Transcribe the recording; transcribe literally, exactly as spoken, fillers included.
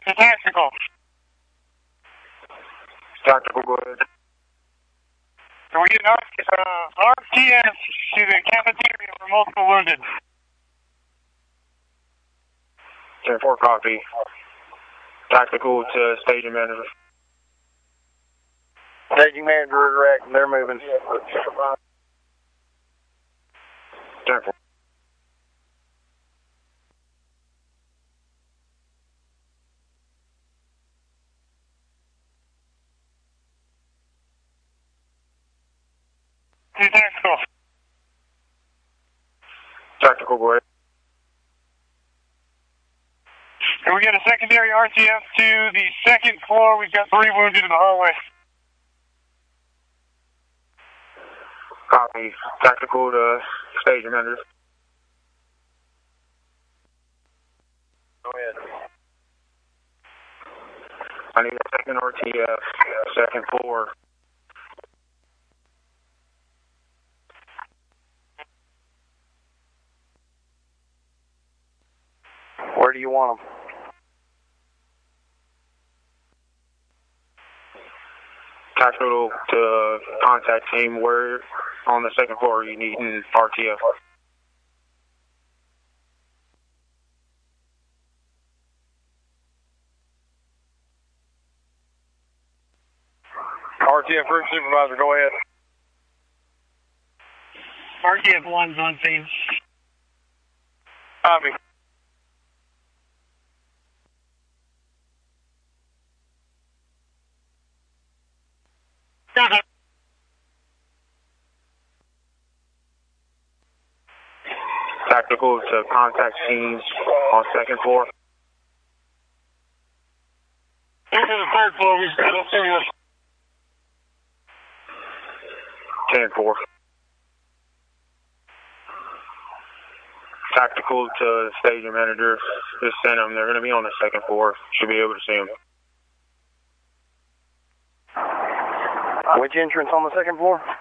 to tactical. Tactical, go ahead. Can we get an uh, R T S to the cafeteria for multiple wounded? ten four, copy. Tactical to staging manager. Staging manager is wrecked. They're moving. ten four. To tactical. Tactical, go ahead. Can we get a secondary R T F to the second floor? We've got three wounded in the hallway. Copy. Tactical to staging manager. Go ahead. I need a second R T F, second floor. Where do you want them? Tactical to contact team where on the second floor you need an R T F. R T F room supervisor, go ahead. R T F one's on scene. Copy. Got it. Tactical to contact teams on second floor. This is the third floor. We've got a serious. ten four. Tactical to the staging manager. Just send them. They're going to be on the second floor. Should be able to see them. Which entrance on the second floor?